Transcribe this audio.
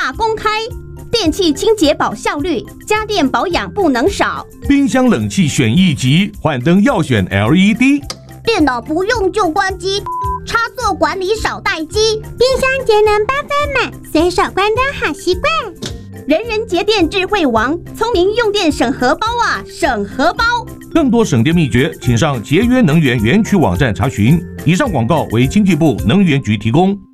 大公开。电器清洁保效率，家电保养不能少。 冰箱冷气选1级，换灯要选 LED。 电脑不用就关机，插座管理少待机。 冰箱节能8分满，随手关灯好习惯。 人人节电智慧王，聪明用电省荷包啊，省荷包。 更多省电秘诀，请上节约能源园区网站查询。以上广告为经济部能源局提供。